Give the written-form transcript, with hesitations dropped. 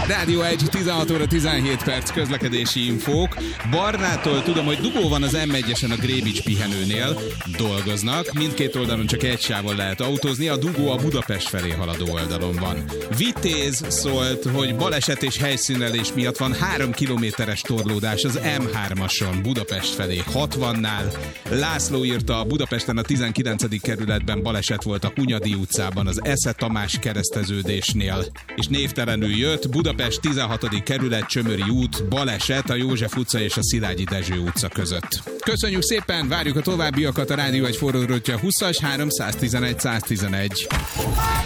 Rádió 1, 16 óra 17 perc, közlekedési infók. Barnától tudom, hogy dugó van az M1-esen a Grébics pihenőnél. Dolgoznak, mindkét oldalon csak egy sávon lehet autózni, a dugó a Budapest felé haladó oldalon van. Vitéz szólt, hogy baleset és helyszínelés miatt van 3 kilométeres torlódás az M3-ason Budapest felé 60-nál. László írta, Budapesten a 19. kerületben baleset volt a Hunyadi utcában az Esze Tamás kereszteződésnél. És névtelenül jött, Budapest 16. kerület, Csömöri út, baleset a József utca és a Szilágyi Dezső utca között. Köszönjük szépen, várjuk a továbbiakat, a Rádió 1 forró rötje 20-as 311 111.